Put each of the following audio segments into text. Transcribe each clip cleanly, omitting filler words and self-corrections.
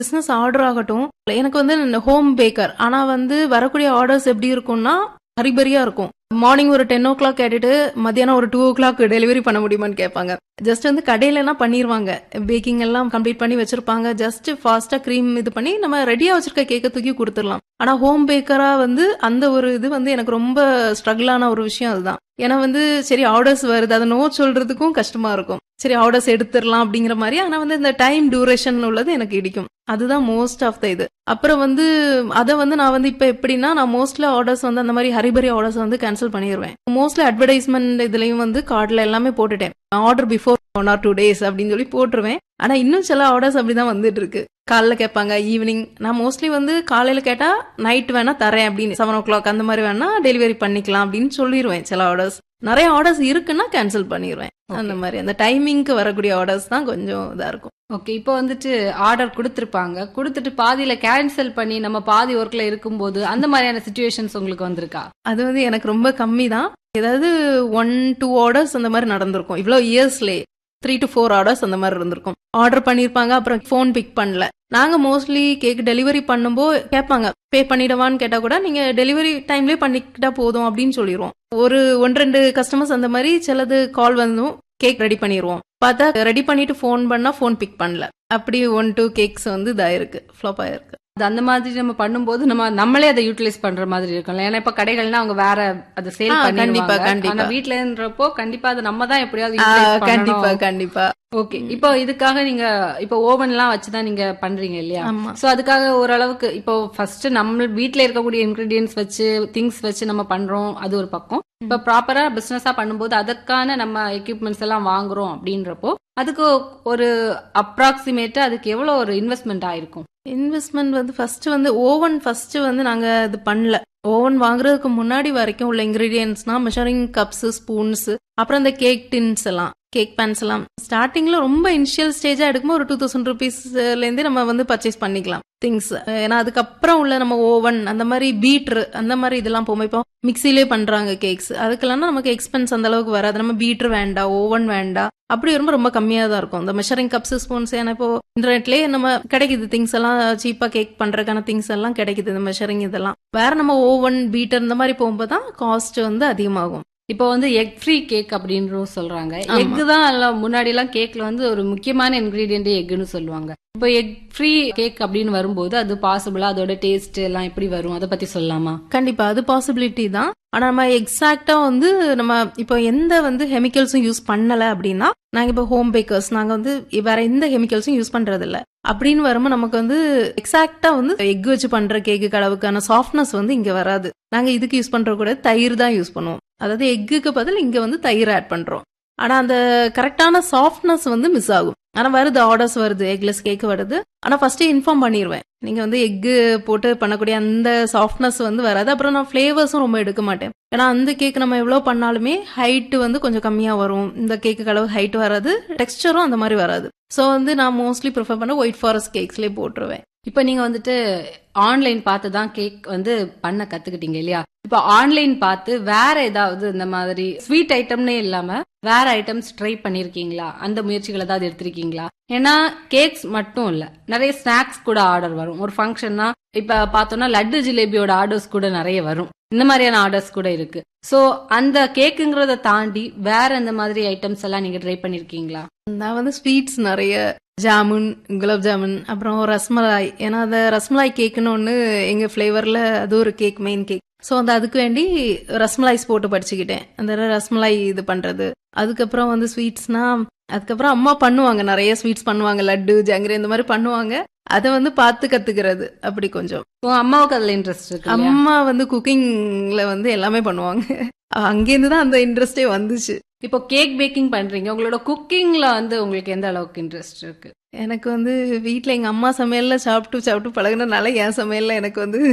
Business order ஆகட்டும், எனக்கு வந்து ஹோம் பேக்கர். ஆனா வந்து வரக்கூடிய ஆர்டர்ஸ் எப்படி இருக்கும்னா ஹரிபரியா இருக்கும். மார்னிங் ஒரு 10 கேட்டுட்டு மத்தியானம் ஒரு 2 டெலிவரி பண்ண முடியுமான்னு கேட்பாங்க. ஜஸ்ட் வந்து கடையில எல்லாம் பண்ணிருவாங்க, பேக்கிங் எல்லாம் கம்ப்ளீட் பண்ணி வச்சிருப்பாங்க. ஜஸ்ட் ஃபாஸ்டா கிரீம் இது பண்ணி நம்ம ரெடியா வச்சிருக்க கேக்க தூக்கி கொடுத்துடலாம். ஆனா ஹோம் பேக்கரா வந்து அந்த ஒரு இது வந்து எனக்கு ரொம்ப ஸ்ட்ரகிள் ஆன ஒரு விஷயம் அதுதான். ஏன்னா வந்து சரி ஆர்டர்ஸ் வருது, அதை நோ சொல்றதுக்கும் கஷ்டமா இருக்கும். சரி ஆர்டர்ஸ் எடுத்துடலாம் அப்படிங்கிற மாதிரி. ஆனா வந்து இந்த டைம் டியூரேஷன் உள்ளது எனக்கு இடிக்கும். அதுதான் மோஸ்ட் ஆஃப் த இது. அப்புறம் வந்து அதை வந்து நான் வந்து இப்ப எப்படின்னா நான் மோஸ்ட்லி ஆர்டர்ஸ் வந்து அந்த மாதிரி ஹரிபரி ஆர்டர்ஸ் வந்து கேன்சல் பண்ணிடுவேன். மோஸ்ட்லி அட்வர்டைஸ்மெண்ட் இதுலயும் வந்து கார்டுல எல்லாமே போட்டுட்டேன். ஆர்டர் பிஃபோர் 1 or 2 days அப்படின்னு சொல்லி போட்டுருவேன். ஆனா இன்னும் சில ஆர்டர்ஸ் அப்படிதான் வந்துட்டு இருக்கு. காலைல கேட்பாங்க, ஈவினிங். நான் மோஸ்ட்லி வந்து காலையில கேட்டா நைட் வேணா தரேன் அப்படின்னு 7 அந்த மாதிரி வேணா டெலிவரி பண்ணிக்கலாம் அப்படின்னு சொல்லிடுவேன். சில ஆர்டர்ஸ் நிறைய ஆர்டர்ஸ் இருக்குன்னா கேன்சல் பண்ணிடுவேன். அந்த மாதிரி அந்த டைமிங்க்கு வரக்கூடிய ஆர்டர்ஸ் தான் கொஞ்சம் இதா இருக்கும். ஓகே, இப்போ வந்துட்டு ஆர்டர் கொடுத்துருப்பாங்க, கொடுத்துட்டு பாதியில கேன்சல் பண்ணி நம்ம பாதி ஒர்க்ல இருக்கும்போது அந்த மாதிரியான சிச்சுவேஷன்ஸ் உங்களுக்கு வந்திருக்கா? அது வந்து எனக்கு ரொம்ப கம்மி தான். ஏதாவது 1-2 ஆர்டர்ஸ் அந்த மாதிரி நடந்திருக்கும். இவ்வளவு இயர்ஸ்லயே 3 to 4 ஆர்டர்ஸ் அந்த மாதிரி இருந்திருக்கும். ஆர்டர் பண்ணிருப்பாங்க, அப்புறம் போன் பிக் பண்ணல. நாங்க மோஸ்ட்லி கேக் டெலிவரி பண்ணும்போது கேட்பாங்க, பே பண்ணிடவான்னு கேட்டா கூட நீங்க டெலிவரி டைம்லயே பண்ணிக்கிட்டா போதும் அப்படின்னு சொல்லிடுவோம். ஒரு 1-2 கஸ்டமர்ஸ் அந்த மாதிரி சிலது கால் வந்தும் கேக் ரெடி பண்ணிடுவோம். பார்த்தா ரெடி பண்ணிட்டு போன் பண்ணா போன் பிக் பண்ணல. அப்படி 1-2 கேக்ஸ் வந்து இதாயிருக்கு, ஃபிளாப் ஆயிருக்கு. அந்த மாதிரி நம்ம பண்ணும்போது நம்மளே அதை யூட்டிலைஸ் பண்ற மாதிரி இருக்கும்ல. ஏன்னா இப்ப கடைகள்னா அவங்க வேற அதை சேல் பண்ணிடுவாங்க. ஆனா வீட்லன்றப்போ கண்டிப்பா அதை நம்ம தான் எப்படியாவது யூட்டிலைஸ் பண்ணணும். கண்டிப்பா. ஓகே, இப்போ இதுக்காக நீங்க இப்போ ஓவன் எல்லாம் வச்சுதான் நீங்க பண்றீங்க இல்லையா? சோ அதுக்காக ஓரளவுக்கு இப்போ ஃபர்ஸ்ட் நம்ம வீட்ல இருக்கக்கூடிய இன்கிரீடியன்ஸ் வச்சு திங்ஸ் வச்சு நம்ம பண்றோம், அது ஒரு பக்கம். இப்ப ப்ராப்பரா பிசினஸா பண்ணும்போது அதற்கான நம்ம எக்யூப்மெண்ட்ஸ் எல்லாம் வாங்குறோம் அப்படின்றப்போ அதுக்கு ஒரு அப்ராக்சிமேட்டா அதுக்கு எவ்வளவு ஒரு இன்வெஸ்ட்மெண்ட் ஆயிருக்கும்? இன்வெஸ்ட்மெண்ட் வந்து ஃபர்ஸ்ட் வந்து ஓவன் ஃபர்ஸ்ட் வந்து நாங்க இது பண்ணல. ஓவன் வாங்குறதுக்கு முன்னாடி வரைக்கும் உள்ள இன்கிரீடியன்ஸ்னா மெஷரிங் கப்ஸ், ஸ்பூன்ஸ், அப்புறம் இந்த கேக் டின்ஸ் எல்லாம், கேக் பேன்ஸ் எல்லாம் ஸ்டார்டிங்ல ரொம்ப இனிஷியல் ஸ்டேஜா எடுக்கும்போது ஒரு 2000 rupeesல இருந்தே நம்ம வந்து பர்ச்சேஸ் பண்ணிக்கலாம் திங்ஸ். ஏன்னா அதுக்கப்புறம் உள்ள நம்ம ஓவன் அந்த மாதிரி பீட்டர் அந்த மாதிரி இதெல்லாம் போகும்போது இப்போ மிக்சிலே பண்றாங்க கேக்ஸ், அதுக்கெல்லாம் நமக்கு எக்ஸ்பென்ஸ் அந்த அளவுக்கு வராது. நம்ம பீட்டர் வேண்டாம், ஓவன் வேண்டாம், அப்படி வரும்போது ரொம்ப கம்மியா தான் இருக்கும். இந்த மெஷரிங் கப்ஸ், ஸ்பூன்ஸ். ஏன்னா இப்போ இன்டர்நெட்லயே நம்ம கிடைக்குது திங்ஸ் எல்லாம் சீப்பா, கேக் பண்றதுக்கான திங்ஸ் எல்லாம் கிடைக்குது. இந்த மெஷரிங் இதெல்லாம் வேற. நம்ம ஓவன், பீட்டர் இந்த மாதிரி போகும்போது தான் காஸ்ட் வந்து அதிகமாகும். இப்போ வந்து எக் ஃப்ரீ கேக் அப்படின்னு சொல்றாங்க. எக் தான் முன்னாடி எல்லாம் கேக்ல வந்து ஒரு முக்கியமான இன்கிரீடியன்ட் எக்னு சொல்லுவாங்க. இப்போ எக் ஃப்ரீ கேக் அப்படின்னு வரும்போது அது பாசிபிளா, அதோட டேஸ்ட் எல்லாம் எப்படி வரும், அதை பத்தி சொல்லலாமா? கண்டிப்பா, அது பாசிபிலிட்டி தான். ஆனா நம்ம எக்ஸாக்டா வந்து நம்ம இப்போ எந்த வந்து கெமிக்கல்ஸும் யூஸ் பண்ணல அப்படின்னா, நாங்க இப்போ ஹோம் பேக்கர்ஸ், நாங்க வந்து வேற எந்த கெமிக்கல்ஸும் யூஸ் பண்றது இல்ல அப்படின்னு வரும்போது நமக்கு வந்து எக்ஸாக்டா வந்து எக் வச்சு பண்ற கேக்கு அளவுக்கான சாஃப்ட்னஸ் வந்து இங்க வராது. நாங்க இதுக்கு யூஸ் பண்ற கூட தயிர் தான் யூஸ் பண்ணுவோம். அதாவது எக்குக்கு பதில் இங்க வந்து தயிர் ஆட் பண்றோம். ஆனா அந்த கரெக்டான சாஃப்ட்னஸ் வந்து மிஸ் ஆகும். ஆனா வருது, ஆர்டர்ஸ் வருது, எக்லெஸ் கேக் வருது. ஆனா ஃபர்ஸ்ட் இன்ஃபார்ம் பண்ணிடுவேன், நீங்க வந்து எக்கு போட்டு பண்ணக்கூடிய அந்த சாஃப்ட்னஸ் வந்து வராது. அப்புறம் நான் ஃபிளேவர்ஸும் ரொம்ப எடுக்க மாட்டேன். ஏன்னா அந்த கேக் நம்ம எவ்வளவு பண்ணாலுமே ஹைட் வந்து கொஞ்சம் கம்மியா வரும். இந்த கேக்கு அளவு ஹைட் வராது, டெக்ஸ்டரும் அந்த மாதிரி வராது. சோ வந்து நான் மோஸ்ட்லி ப்ரிஃபர் பண்ண ஒயிட் ஃபாரஸ்ட் கேக்ஸ்லயே போட்டுருவேன். இப்ப நீங்க வந்துட்டு ஆன்லைன் பார்த்து தான் கேக் வந்து பண்ண கத்துக்கிட்டீங்க இல்லையா? இப்ப ஆன்லைன் பார்த்து வேற ஏதாவது இந்த மாதிரி ஸ்வீட் ஐட்டம்னே இல்லாம வேற ஐட்டம்ஸ் ட்ரை பண்ணிருக்கீங்களா? அந்த முயற்சிகள் ஏதாவது எடுத்திருக்கீங்களா? ஏன்னா கேக்ஸ் மட்டும் இல்ல, நிறைய ஸ்நாக்ஸ் கூட ஆர்டர் வரும். ஒரு ஃபங்க்ஷன்னா இப்ப பார்த்தோம்னா லட்டு ஜிலேபியோட ஆர்டர்ஸ் கூட நிறைய வரும். இந்த மாதிரியான ஆர்டர்ஸ் கூட இருக்கு. சோ அந்த கேக்குங்கிறத தாண்டி வேற இந்த மாதிரி ஐட்டம்ஸ் எல்லாம் நீங்க ட்ரை பண்ணிருக்கீங்களா? நான் வந்து ஸ்வீட்ஸ் நிறைய, ஜாமுன், குலாப் ஜாமுன், அப்புறம் ரஸ்மலாய். ஏன்னா அந்த ரஸ்மலாய் கேக்குன்னு ஒண்ணு எங்க பிளேவர்ல அது ஒரு கேக், மெயின் கேக். சோ அந்த அதுக்கு வேண்டி ரஸ்மலாய்ஸ் போட்டு படிச்சுக்கிட்டேன், அந்த ரஸ்மலாய் இது பண்றது. அதுக்கப்புறம் வந்து ஸ்வீட்ஸ்னா அதுக்கப்புறம் அம்மா பண்ணுவாங்க, நிறைய ஸ்வீட்ஸ் பண்ணுவாங்க, லட்டு, ஜாங்கிரி இந்த மாதிரி பண்ணுவாங்க. அதை வந்து பார்த்து கத்துக்கிறது. அப்படி கொஞ்சம் அம்மாவுக்கு அதுல இன்ட்ரெஸ்ட் இருக்கு. அம்மா வந்து குக்கிங்ல வந்து எல்லாமே பண்ணுவாங்க. அங்கேருந்து தான் அந்த இன்ட்ரெஸ்டே வந்துச்சு. இப்போ கேக் பேக்கிங் பண்றீங்க, உங்களோட குக்கிங்ல வந்து உங்களுக்கு எந்த அளவுக்கு இன்ட்ரெஸ்ட் இருக்கு? எனக்கு வந்து வீட்டுல எங்க அம்மா சமையல்ல சாப்பிட்டு பழகுனதுனால என் சமையல்ல எனக்கு வந்து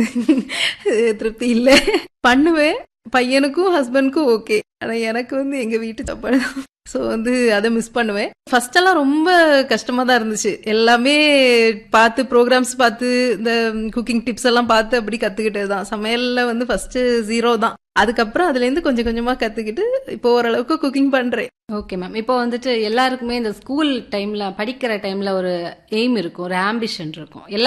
திருப்தி இல்ல. பண்ணுவேன், பையனுக்கும் ஹஸ்பண்டுக்கும் ஓகே. ஆனா எனக்கு வந்து எங்க வீட்டு சாப்பாடு. சோ வந்து அதை மிஸ் பண்ணுவேன். ஃபர்ஸ்ட் எல்லாம் ரொம்ப கஷ்டமா தான் இருந்துச்சு. எல்லாமே பார்த்து, ப்ரோக்ராம்ஸ் பார்த்து, இந்த குக்கிங் டிப்ஸ் எல்லாம் பார்த்து அப்படி கத்துக்கிட்டது தான். சமையல்ல வந்து ஃபர்ஸ்ட் 0 தான். அதுக்கப்புறம் அதுல இருந்து கொஞ்சம் கொஞ்சமா கத்துக்கிட்டு இப்போ ஓரளவுக்கு குக்கிங் பண்றேன். Okay ma'am. இப்போ வந்துட்டு எல்லாருக்குமே இந்த ஸ்கூல் டைம்ல படிக்கிற டைம்ல ஒரு எய்ம் இருக்கும், ஒரு ஆம்பிஷன் இருக்கும்.